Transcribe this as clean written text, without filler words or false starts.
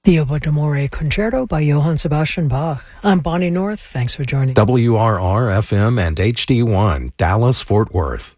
The Oboe d'Amore Concerto by Johann Sebastian Bach. I'm Bonnie North. Thanks for joining. WRR-FM and HD1, Dallas, Fort Worth.